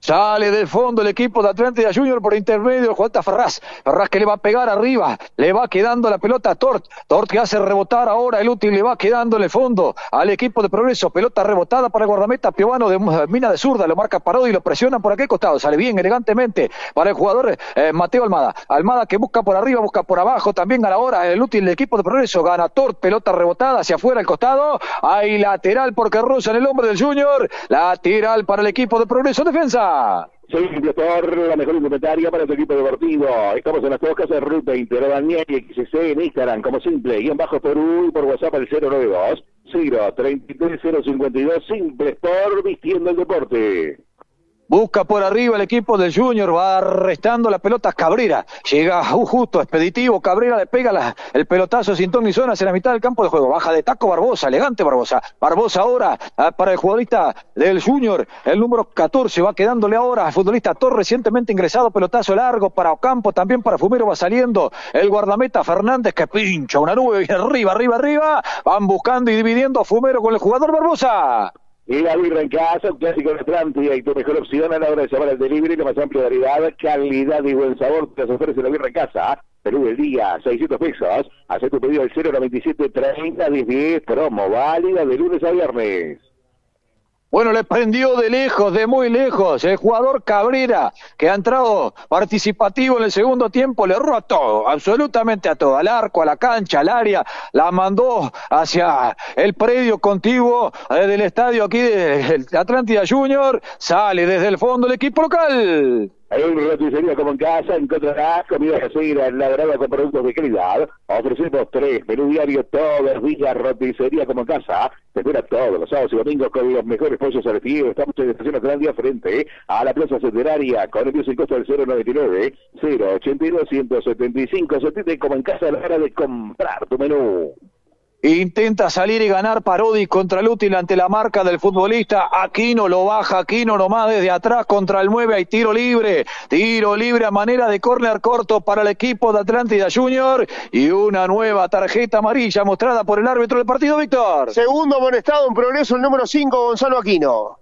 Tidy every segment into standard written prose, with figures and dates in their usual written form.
Sale del fondo el equipo de Atlántida Junior por intermedio del jugador Ferraz. Ferraz que le va a pegar arriba. Le va quedando la pelota a Tort. Tort que hace rebotar ahora el útil. Le va quedando en el fondo al equipo de Progreso. Pelota rebotada para el guardameta Piovano de Mina de zurda. Lo marca Parodi y lo presionan por aquel costado. Sale bien, elegantemente para el jugador Mateo Almada. Almada que busca por arriba, busca por abajo. También a la hora el útil del equipo de Progreso. Gana Tort. Pelota rebotada hacia afuera al costado. Hay lateral porque roza en el hombre del Junior. Lateral para el equipo de Progreso. Defensa. Simple por la mejor indumentaria para tu equipo deportivo. Estamos en las cosas de Ruta Inter Daniel XC en Instagram como Simple y en bajo Perú y por WhatsApp al 092 033 052 Simple por vistiendo el deporte. Busca por arriba el equipo del Junior, va restando la pelota Cabrera, llega justo, expeditivo, Cabrera le pega el pelotazo sin ton ni son hacia la mitad del campo de juego, baja de taco Barbosa, elegante Barbosa ahora para el jugadorista del Junior, el número 14, va quedándole ahora al futbolista Torres, recientemente ingresado, pelotazo largo para Ocampo, también para Fumero va saliendo el guardameta Fernández que pincha una nube, arriba, van buscando y dividiendo a Fumero con el jugador Barbosa. Y la birra en casa, un clásico de Atlántida y tu mejor opción a la hora de llamar al delivery, la más amplia variedad, calidad y buen sabor, te ofrece la birra en casa. Perú del día, 600 pesos. Haz tu pedido al 097 30 10 promo válida de lunes a viernes. Bueno, le prendió de lejos, de muy lejos, el jugador Cabrera, que ha entrado participativo en el segundo tiempo, le erró a todo, absolutamente a todo, al arco, a la cancha, al área, la mandó hacia el predio contiguo del estadio aquí de Atlántida Junior, sale desde el fondo el equipo local. En roticería como en casa encontrarás comida casera elaborada con productos de calidad. Ofrecemos 3 menú diario todos los días. Roticería como en casa. Te espera todos los sábados y domingos con los mejores pollos al frío. Estamos en la estación Atlántida frente a la Plaza Centenaria con envío sin costo del 099 082 175 70 como en casa a la hora de comprar tu menú. Intenta salir y ganar Parodi contra el útil ante la marca del futbolista. Aquino lo baja, Aquino nomás desde atrás contra el 9. Hay tiro libre a manera de córner corto para el equipo de Atlántida Junior. Y una nueva tarjeta amarilla mostrada por el árbitro del partido, Víctor. Segundo amonestado en Progreso, el número 5, Gonzalo Aquino.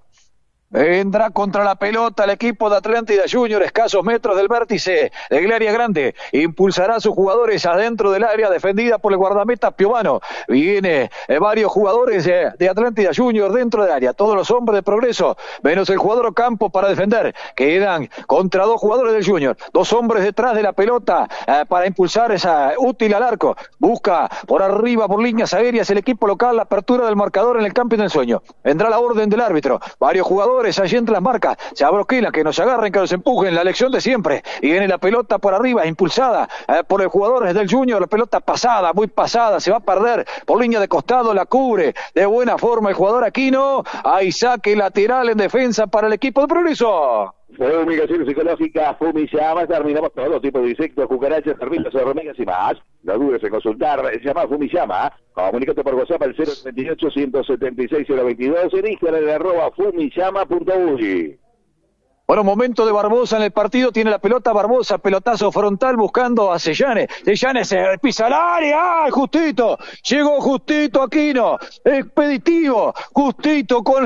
Vendrá contra la pelota el equipo de Atlántida Junior, escasos metros del vértice del área grande. Impulsará a sus jugadores adentro del área defendida por el guardameta Piovano. Viene varios jugadores de Atlántida Junior dentro del área. Todos los hombres de Progreso, menos el jugador Ocampo para defender. Quedan contra 2 jugadores del Junior. 2 hombres detrás de la pelota para impulsar esa útil al arco. Busca por arriba, por líneas aéreas, el equipo local la apertura del marcador en el campo del sueño. Vendrá la orden del árbitro. Varios jugadores allí entre las marcas, se abroquila, que nos agarren, que nos empujen, la lección de siempre, y viene la pelota por arriba, impulsada por el jugador del Junior, la pelota pasada, muy pasada, se va a perder por línea de costado, la cubre de buena forma el jugador Aquino, hay saque lateral en defensa para el equipo de Progreso. Fumigación psicológica, Fumillama, terminamos todo tipo de insectos, cucarachas, termitas, hormigas y más. No dudes en consultar, llama a Fumillama, comunícate por WhatsApp al 038 176 022, en Instagram en @fumillama.uy. Bueno, momento de Barbosa en el partido, tiene la pelota Barbosa, pelotazo frontal buscando a Sellanes, Sellanes se pisa al área, ¡ay, justito! Llegó justito Aquino, expeditivo, justito con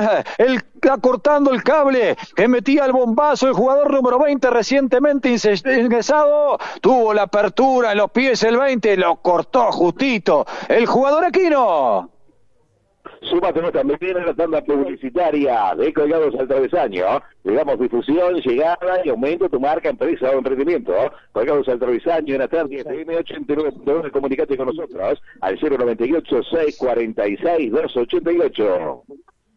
cortando el cable que metía el bombazo el jugador número 20 recientemente ingresado, tuvo la apertura en los pies el 20, lo cortó justito el jugador Aquino. Súmate también en la tanda publicitaria de Colgados al Travesaño. Le damos difusión, llegada y aumento tu marca, empresa o emprendimiento. Colgados al Travesaño en Atlántida FM 89.9. Comunicate con nosotros al 098 646 288.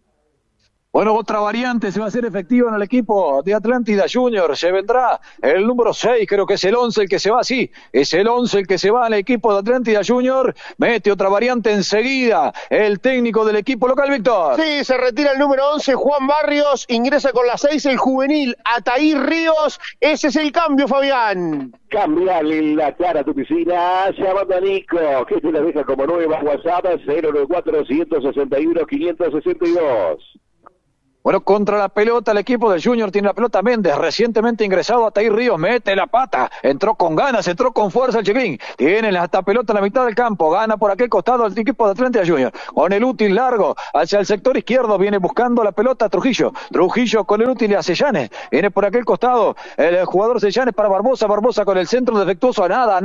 Bueno, otra variante se va a hacer efectiva en el equipo de Atlántida Junior. Se vendrá el número 6, creo que es el 11 el que se va, sí. Es el 11 el que se va al equipo de Atlántida Junior. Mete otra variante enseguida el técnico del equipo local, Víctor. Sí, se retira el número 11, Juan Barrios. Ingresa con la 6, el juvenil, Ataír Ríos. Ese es el cambio, Fabián. Cambiarle la cara a tu piscina, llamando a Nico, que te la deja como nueva. WhatsApp 094 161 562. Bueno, contra la pelota el equipo del Junior tiene la pelota Méndez, recientemente ingresado a Ataír Ríos, mete la pata, entró con ganas, entró con fuerza el chiquilín, tiene la pelota en la mitad del campo, gana por aquel costado el equipo de Atlántida Junior, con el útil largo hacia el sector izquierdo, viene buscando la pelota Trujillo con el útil a Sellanes, viene por aquel costado el jugador Sellanes para Barbosa con el centro defectuoso, nada,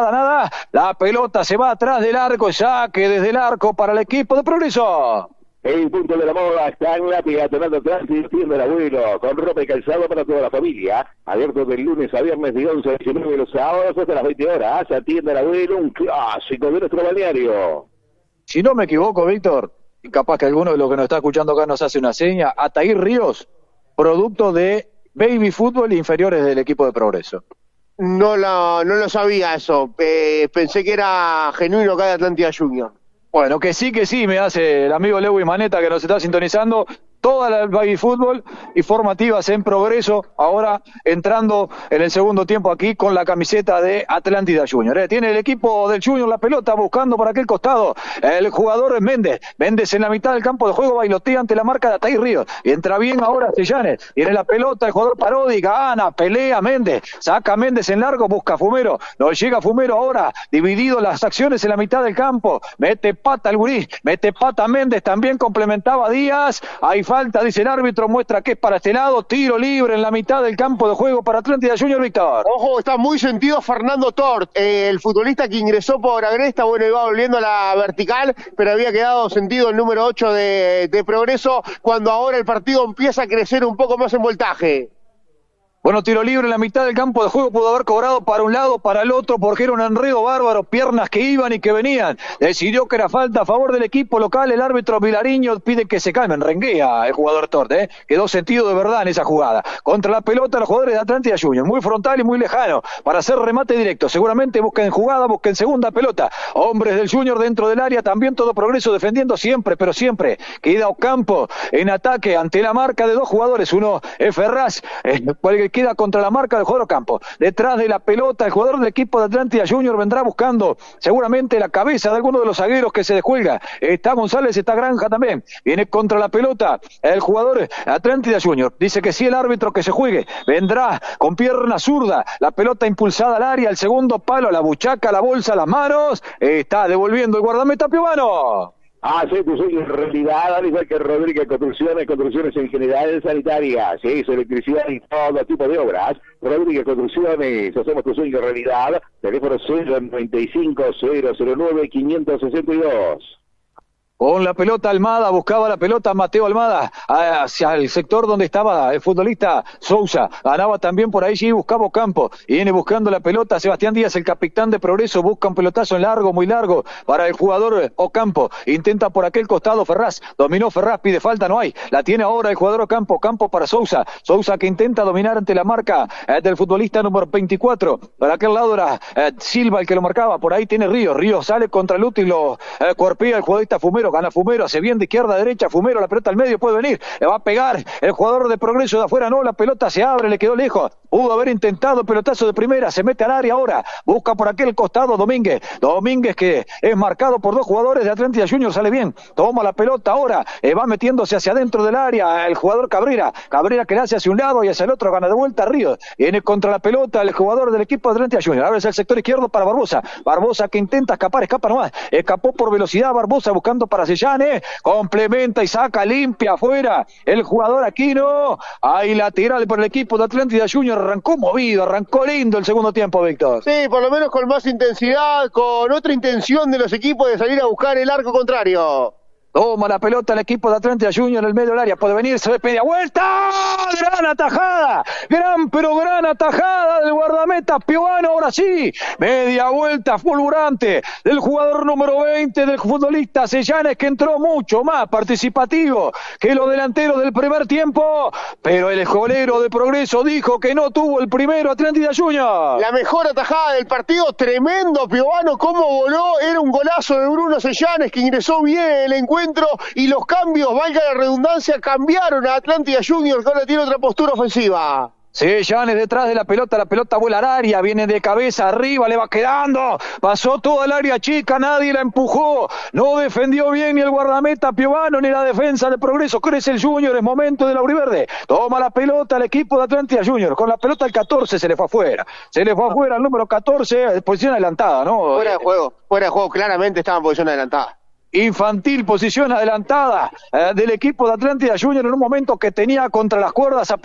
la pelota se va atrás del arco, saque desde el arco para el equipo de Progreso. El punto de la moda está en la peatonal Atlántida, tienda el abuelo, con ropa y calzado para toda la familia, abierto del lunes a viernes de 11 a 19 de los sábados hasta las 20 horas, atiende el abuelo, un clásico de nuestro balneario. Si no me equivoco, Víctor, y capaz que alguno de los que nos está escuchando acá nos hace una seña, Ataír Ríos, producto de Baby Fútbol inferiores del equipo de Progreso. No lo sabía eso, pensé que era genuino acá de Atlántida Junior. Bueno, que sí, me hace el amigo Lewis Maneta que nos está sintonizando. Toda la baby fútbol y formativas en Progreso, ahora entrando en el segundo tiempo aquí con la camiseta de Atlántida Junior. Tiene el equipo del Junior la pelota buscando por aquel costado, el jugador es Méndez en la mitad del campo de juego bailotea ante la marca de Ataír Ríos, y entra bien ahora Sellanes, tiene la pelota el jugador Parodi, gana, pelea Méndez, saca Méndez en largo, busca Fumero, no llega Fumero ahora, dividido las acciones en la mitad del campo, mete pata el gurí, mete pata Méndez, también complementaba Díaz, hay falta, dice el árbitro, muestra que es para este lado, tiro libre en la mitad del campo de juego para Atlántida Junior, Víctor. Ojo, está muy sentido Fernando Tort, el futbolista que ingresó por Agresta, bueno, iba volviendo a la vertical, pero había quedado sentido el número 8 de Progreso, cuando ahora el partido empieza a crecer un poco más en voltaje. Bueno, tiro libre en la mitad del campo de juego, pudo haber cobrado para un lado, para el otro, porque era un enredo bárbaro, piernas que iban y que venían. Decidió que era falta a favor del equipo local, el árbitro Vilariño pide que se calmen, renguea el jugador Torte, quedó sentido de verdad en esa jugada. Contra la pelota los jugadores de Atlántida Junior, muy frontal y muy lejano, para hacer remate directo, seguramente busquen jugada, busquen segunda pelota. Hombres del Junior dentro del área, también todo Progreso defendiendo siempre, pero siempre queda Ocampo en ataque ante la marca de dos jugadores, uno es Ferraz, queda contra la marca del jugador Ocampo. Detrás de la pelota, el jugador del equipo de Atlántida Junior vendrá buscando seguramente la cabeza de alguno de los zagueros que se descuelga. Está González, está Granja también. Viene contra la pelota el jugador Atlántida Junior. Dice que sí el árbitro que se juegue. Vendrá con pierna zurda. La pelota impulsada al área, el segundo palo, la buchaca, la bolsa, las manos. Está devolviendo el guardameta Piovano. Hace tu sueño en realidad, al igual que Rodríguez Construcciones en general, sanitarias, electricidad y todo tipo de obras. Rodríguez Construcciones, hacemos tu sueño en realidad. Teléfono 095-009-562. Con la pelota Almada, buscaba la pelota Mateo Almada hacia el sector donde estaba el futbolista Sousa, ganaba también por ahí, sí, buscaba Ocampo, y viene buscando la pelota Sebastián Díaz, el capitán de Progreso, busca un pelotazo en largo, muy largo, para el jugador Ocampo, intenta por aquel costado Ferraz, dominó Ferraz, pide falta, no hay, la tiene ahora el jugador Ocampo para Sousa que intenta dominar ante la marca del futbolista número 24, para aquel lado era Silva el que lo marcaba, por ahí tiene Ríos sale contra el útil, lo cuerpea el jugadorista Fumero, gana Fumero, hace bien de izquierda a derecha, Fumero, la pelota al medio, puede venir, le va a pegar el jugador de Progreso de afuera, no, la pelota se abre, le quedó lejos, pudo haber intentado el pelotazo de primera, se mete al área ahora, busca por aquel costado Domínguez que es marcado por dos jugadores de Atlántida Junior, sale bien, toma la pelota ahora, va metiéndose hacia adentro del área, el jugador Cabrera que le hace hacia un lado y hacia el otro, gana de vuelta Ríos, viene contra la pelota el jugador del equipo de Atlántida Junior, abre hacia el sector izquierdo para Barbosa que intenta escapa nomás, escapó por velocidad Barbosa buscando para Sellanes, complementa y saca limpia afuera el jugador Aquino, ahí lateral por el equipo de Atlántida Junior, arrancó movido, arrancó lindo el segundo tiempo, Víctor. Sí, por lo menos con más intensidad, con otra intención de los equipos de salir a buscar el arco contrario. Toma la pelota el equipo de Atlántida Junior en el medio del área, puede venir, se ve media vuelta, gran atajada del guardameta Piovano, ahora sí, media vuelta fulgurante del jugador número 20 del futbolista Sellanes, que entró mucho más participativo que los delanteros del primer tiempo, pero el golero de Progreso dijo que no tuvo el primero Atlántida Junior. La mejor atajada del partido, tremendo Piovano, cómo voló, era un golazo de Bruno Sellanes que ingresó bien en el encuentro, y los cambios, valga la redundancia, cambiaron a Atlántida Junior, que ahora tiene otra postura ofensiva. Sí, Llanes detrás de la pelota vuela al área, viene de cabeza arriba, le va quedando, pasó toda el área chica, nadie la empujó, no defendió bien ni el guardameta Piovano ni la defensa de Progreso, crece el Junior, es momento de la Auriverde, toma la pelota el equipo de Atlántida Junior, con la pelota el 14 se le fue afuera el número 14, posición adelantada, ¿no? Fuera de juego, claramente estaba en posición adelantada. Infantil, posición adelantada del equipo de Atlántida Junior en un momento que tenía contra las cuerdas a